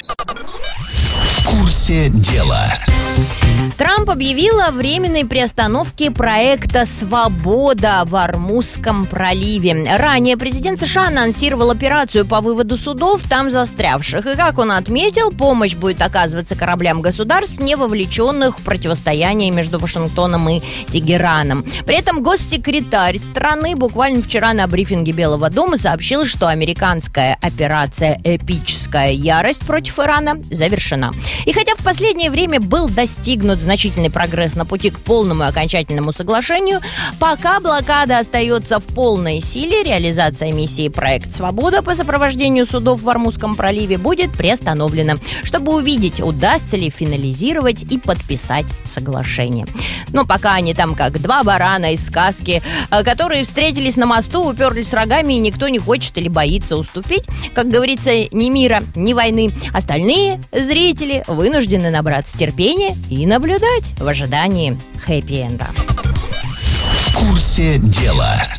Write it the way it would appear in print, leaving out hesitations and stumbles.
В курсе дела. Трамп объявил о временной приостановке проекта «Свобода» в Ормузском проливе. Ранее президент США анонсировал операцию по выводу судов, там застрявших. И, как он отметил, помощь будет оказываться кораблям государств, не вовлеченных в противостояние между Вашингтоном и Тегераном. При этом госсекретарь страны буквально вчера на брифинге Белого дома сообщил, что американская операция «Эпическая ярость» против Ирана завершена. И хотя в последнее время был достигнут значительный прогресс на пути к полному и окончательному соглашению, пока блокада остается в полной силе, реализация миссии «Проект Свобода» по сопровождению судов в Ормузском проливе будет приостановлена, чтобы увидеть, удастся ли финализировать и подписать соглашение. Но пока они там как два барана из сказки, которые встретились на мосту, уперлись рогами, и никто не хочет или боится уступить. Как говорится, ни мира, ни войны. Остальные зрители вынуждены набраться терпения и наблюдать в ожидании хэппи-энда. В курсе дела.